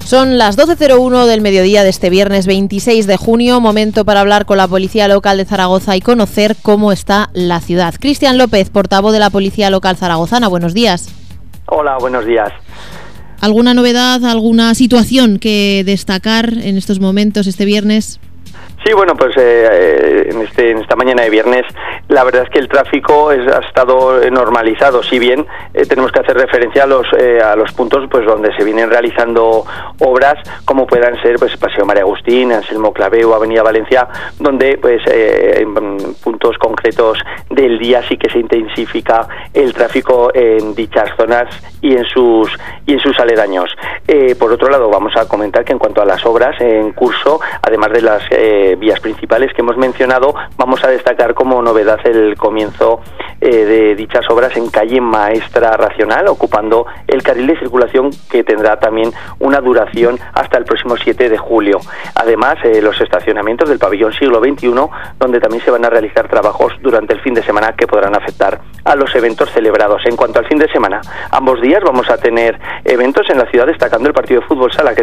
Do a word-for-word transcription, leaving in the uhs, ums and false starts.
Son las doce cero uno del mediodía de este viernes veintiséis de junio, momento para hablar con la Policía Local de Zaragoza y conocer cómo está la ciudad. Cristian López, portavoz de la Policía Local zaragozana, buenos días. Hola, buenos días. ¿Alguna novedad, alguna situación que destacar en estos momentos, este viernes? Sí, bueno, pues eh, en, este, en esta mañana de viernes la verdad es que el tráfico es, ha estado normalizado, si bien eh, tenemos que hacer referencia a los eh, a los puntos pues donde se vienen realizando obras, como puedan ser pues Paseo María Agustín, Anselmo Claveu, Avenida Valencia, donde pues eh, en puntos concretos del día sí que se intensifica el tráfico en dichas zonas y en sus y en sus aledaños. Eh, por otro lado, vamos a comentar que en cuanto a las obras en curso, además de las eh, vías principales que hemos mencionado, vamos a destacar como novedad el comienzo eh, de dichas obras en calle Maestra Racional, ocupando el carril de circulación que tendrá también una duración hasta el próximo siete de julio. Además, eh, los estacionamientos del pabellón siglo veintiuno, donde también se van a realizar trabajos durante el fin de semana que podrán afectar a los eventos celebrados. En cuanto al fin de semana, ambos días vamos a tener eventos en la ciudad, destacando el partido de fútbol sala que